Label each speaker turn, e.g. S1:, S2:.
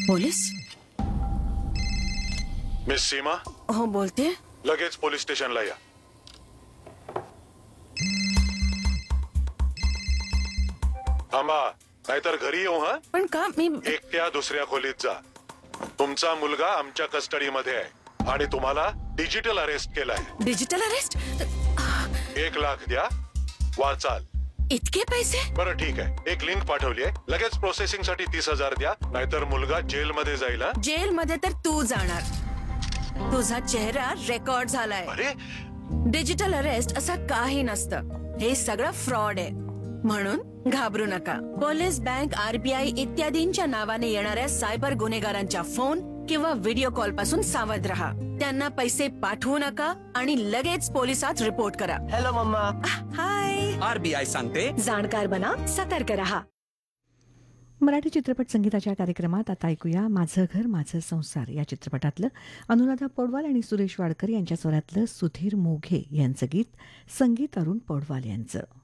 S1: Police?
S2: Miss सीमा,
S1: हो बोलते.
S2: लगेच पोलीस स्टेशनला या. थांबा, नाहीतर घरी येऊ. हा,
S1: पण का? मी
S2: एकट्या दुसऱ्या खोलीत जा. तुमचा मुलगा आमच्या कस्टडीमध्ये आहे आणि तुम्हाला डिजिटल अरेस्ट केलाय.
S1: Digital arrest?
S2: 1,00,000 द्या, वाचाल.
S1: इतके पैसे?
S2: बरं ठीक आहे, एक लिंक पाठवली आहे, लगेच प्रोसेसिंग साठी 30,000 द्या, नाहीतर मुलगा जेल मध्ये जाईल.
S1: जेल मध्ये तर तू जाणार. तुझा चेहरा रेकॉर्ड झालाय.
S2: अरे
S1: डिजिटल अरेस्ट असं काही नसतं. हे सगळं फ्रॉड आहे. म्हणून घाबरू नका. पोलीस, बँक, RBI इत्यादींच्या नावाने येणाऱ्या सायबर गुन्हेगारांच्या फोन किंवा व्हिडिओ कॉल पासून सावध रहा. त्यांना पैसे पाठवू नका आणि लगेच पोलिसात रिपोर्ट करा.
S3: Hello mamma.
S1: हाय.
S4: RBI सांगते,
S1: जाणकार बना, सतर्क रहा.
S5: मराठी चित्रपट संगीताच्या कार्यक्रमात आता ऐकूया माझं घर माझं संसार या चित्रपटातलं अनुराधा पौडवाल आणि सुरेश वाडकर यांच्या स्वरातलं सुधीर मोघे यांचं गीत, संगीत अरुण पौडवाल यांचं.